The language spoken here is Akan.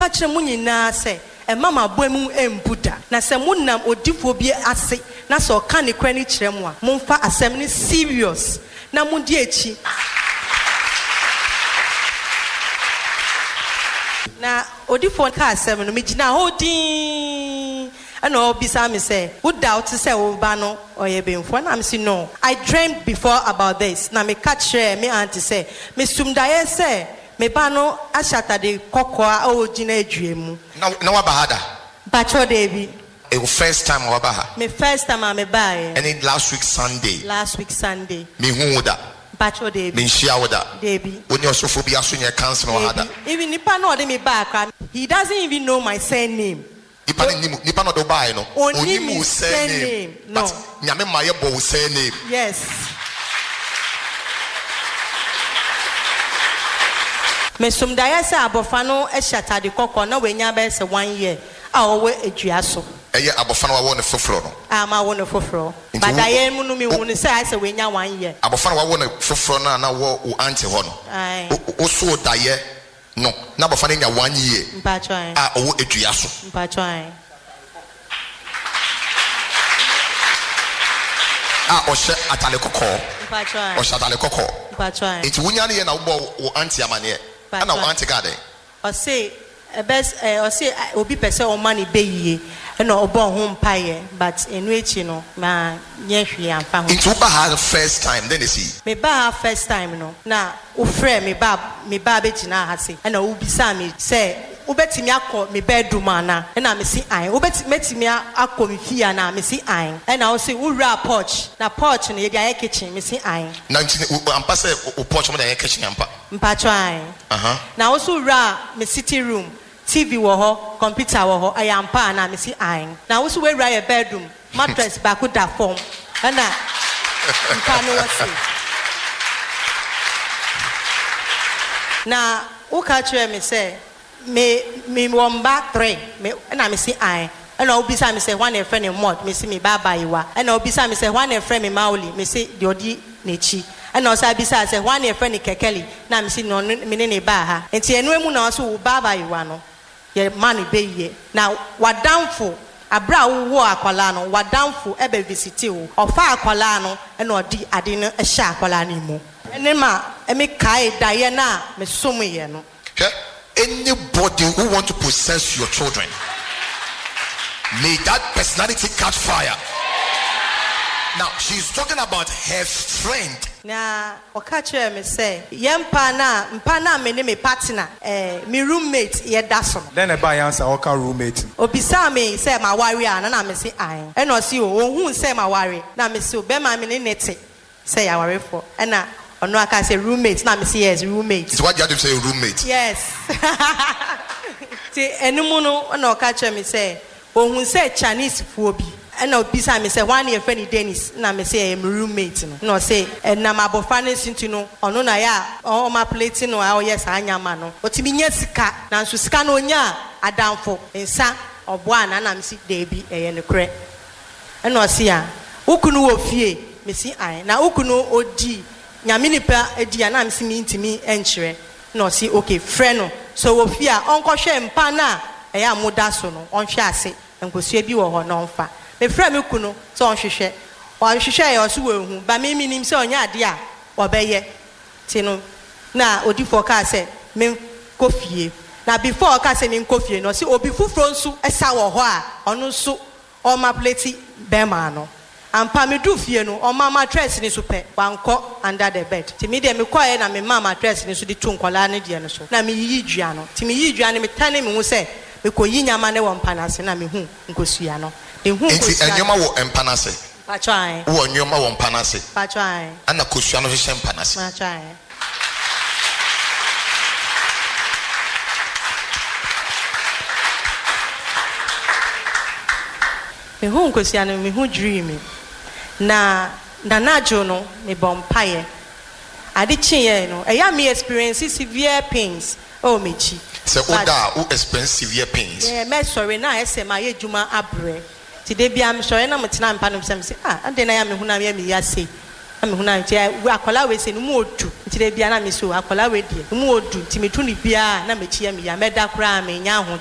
Patre mu nyina se e mama boemu embuda na se munam odifo bi ase na se o ka ne kra ni kire mu a momfa asem ni serious na mudi echi na odifo ka asem no megina hodin and obisa me say who doubt say wo ba no oye benfo na me say no I dreamed before about this na me catch share me auntie say me sumdaye say me ba no ashata de kokoa o gina aduemu na wa bahada bacho debi e first time wa baha me first time me buy and last week Sunday me hu da bacho debi me shia woda debi oni osofo bi aso nya cancel wa hada even nipa no de me back he doesn't even know my surname nipa no do buy no oni mu surname no nyame maye bo surname yes me sumdaya se abofa no e shata de kokko na wenya be se 1 year a owe adua so eye abofa no wa ne foforo no ma wo ne foforo badaye mu no me hu ne se I se wenya 1 year abofa no wa ne foforo na wo anti ho no o so daye no na abofa no nya 1 year mpacho a owe adua so mpacho oshe atale kokko mpacho oshe atale kokko mpacho enti wunya ne ye na wo anti amane na wo anti garden o say o say obi pese o mani beyiye na obo ho mpaye but enu echi no ma nye hwe amfa ho enti wo ba ha first time then they see me ba first time no na o frɛ me ba be gina ha se na wo bisa me say ubetimi akọ me bedroom ana na me si an ubetimi akọ me fie na me si an na wo say wo ra porch na porch no ye dia kitchen me si an na ampa say o porch mo da kitchen ampa mpacho an na wo so ra me sitting room TV wo ho computer wo ho ayampa na me si an na wo so we ra your bedroom mattress ba ko da form na mpa no wo say na wo ka chere me say me womba 3 me na me si an na obisa me say one e friend mod me si me baba yiwa na obisa me say one e friend me mauli me si de odi nechi na osa bisa say one e friend kekeli na me si no me ne ba ha enti enu emu na oso baba yiwa no ye man be ye na wadamfo abra wo akwala no wadamfo ebe visit wo ofa akwala no na odi ade no ehya akwala no mu ene ma emi kai da ye na me somu ye no anybody who want to possess your children, may that personality catch fire. Now she's talking about her friend. Na okache me say yempa na me ne me partner me roommate ye daso. Then e ba answer oka roommate. Obisa me say ma wari ana na me say an. E no si o hu say ma wari na me say be ma me ne nete say ya wari for. E na ono aka say roommate na me say yes roommate. So what you have to say roommate? Yes. Ti enimu no na okache me say ohun say Chinese fu obi. And now bisa me say one year friend Dennis na me say I'm roommate no say na ma bofa ne sinti no ono na ya o ma plate no a o yes anyama no otimi nya sika na nso sika no nya adamfo nsa obo ana na me si debi eye ne kre and no see a ukunu wo fie me si an na ukunu odi nyame nipa edi ana me si mi ntimi enkyere no see okay friend no so wo fie a onko hwe mpa na eye amoda so no onhwe ase nkosua bi wo ho no mfa me frɛ me kunu so on hwehwɛ ya so wehu ba me minim sɛ onya ade a obɛyɛ ti no na odifo ka sɛ me kofie na before ka sɛ me kofie no sɛ obi fufuro nso ɛsa wɔ hɔ a ɔno nso ɔma plate bɛma no ampa me du fie no ɔma mattress ni so pɛ wankɔ under the bed ti me de me kɔɛ na me ma mattress ni so de tu nkɔla ne de no so na me yiyi dua no ti me yiyi dua ne me tane me hu sɛ me koyi nyama ne wɔ mpanase na me hu nkosua no enti enyoma wo empanase patwai wo enyoma wo empanase patwai ana kosua no hwehwe empanase patwai me hu nkosua no me hu dream na najo no me bompaye ade chiye no eya me experience severe pains oh mechi se oda o experience severe pains me sorry na ese ma ye djuma abre ti de bia me sorry na mutena mpa no sem se ade na ya me hu na ya me ya se me huna nti akola we se no mu odu nti de bia na me so akola we die mu odu nti me tu ni bia na me chia me ya meda kra me nya ho